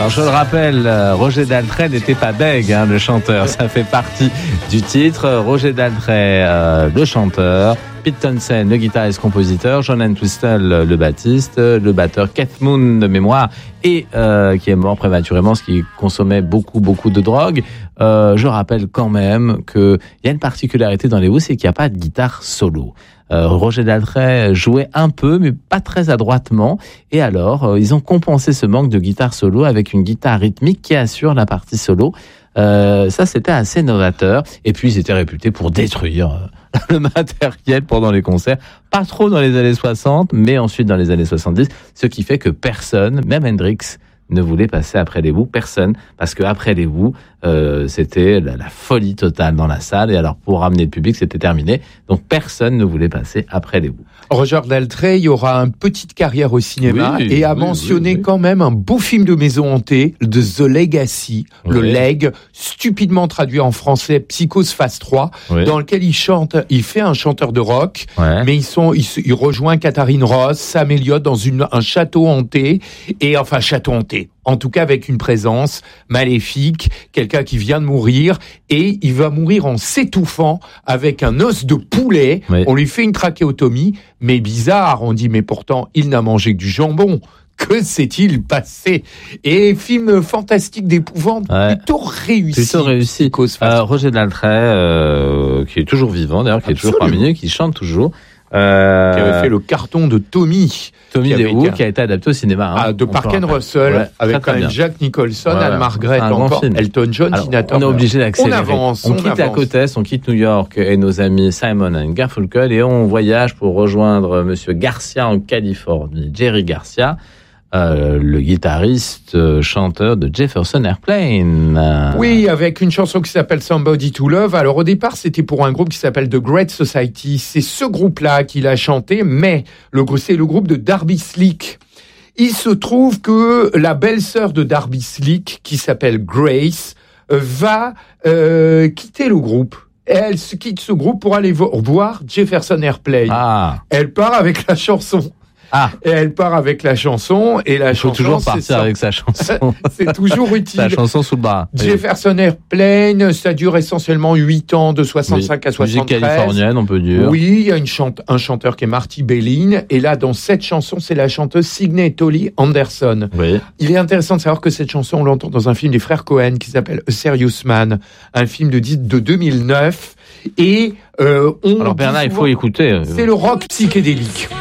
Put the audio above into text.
Alors je le rappelle, Roger Daltrey n'était pas bègue, le chanteur. Ça fait partie du titre. Roger Daltrey, le chanteur. Pete Townshend, le guitariste-compositeur, John Entwistle, le bassiste, le batteur, Keith Moon de mémoire, et qui est mort prématurément, parce qu'il consommait beaucoup de drogue. Je rappelle quand même qu'il y a une particularité dans les Who, c'est qu'il n'y a pas de guitare solo. Roger Daltrey jouait un peu, mais pas très adroitement. Et alors, ils ont compensé ce manque de guitare solo avec une guitare rythmique qui assure la partie solo. Ça, c'était assez novateur. Et puis, ils étaient réputés pour détruire le matériel pendant les concerts. Pas trop dans les années 60, mais ensuite dans les années 70. Ce qui fait que personne, même Hendrix, ne voulait passer après les Who. Personne. Parce qu'après les Who, c'était la folie totale dans la salle. Et alors, pour ramener le public, c'était terminé. Donc, personne ne voulait passer après les Who. Roger Daltrey aura une petite carrière au cinéma et a mentionné quand même un beau film de maison hantée, de The Legacy, le Leg, stupidement traduit en français, Psychose Phase 3, dans lequel il fait un chanteur de rock, mais il rejoint Katharine Ross, Sam Elliott dans un château hanté, château hanté. En tout cas, avec une présence maléfique, quelqu'un qui vient de mourir, et il va mourir en s'étouffant avec un os de poulet. On lui fait une trachéotomie, mais bizarre, on dit, mais pourtant, il n'a mangé que du jambon. Que s'est-il passé? Et film fantastique d'épouvante, plutôt réussi. Roger Daltrey, qui est toujours vivant d'ailleurs, qui est toujours parmi nous, qui chante toujours. Qui avait fait le carton de Tommy des Who, qui a été adapté au cinéma. De Park and Russell, avec quand même Jack Nicholson, Anne Margaret, encore Elton John, Tina Turner. On est obligé d'accélérer. On quitte la côte Est, on quitte New York et nos amis Simon and Garfunkel, et on voyage pour rejoindre Monsieur Garcia en Californie. Jerry Garcia, le guitariste, chanteur de Jefferson Airplane. Oui, avec une chanson qui s'appelle Somebody to Love. Alors au départ, c'était pour un groupe qui s'appelle The Great Society. C'est ce groupe-là qu'il a chanté, mais c'est le groupe de Darby Slick. Il se trouve que la belle-sœur de Darby Slick, qui s'appelle Grace, va quitter le groupe. Elle se quitte ce groupe pour aller voir Jefferson Airplane. Elle part avec la chanson. Et elle part avec la chanson, et la chanson... Il faut toujours partir avec sa chanson. C'est toujours utile. Sa chanson sous le bras. Jefferson Airplane, ça dure essentiellement 8 ans, de 65 à 73. Musique californienne, on peut dire. Oui, il y a un chanteur qui est Marty Balin, et là, dans cette chanson, c'est la chanteuse Signe Tolly Anderson. Il est intéressant de savoir que cette chanson, on l'entend dans un film des frères Cohen, qui s'appelle A Serious Man, un film de 2009, et alors Bernard, il faut écouter. C'est le rock psychédélique.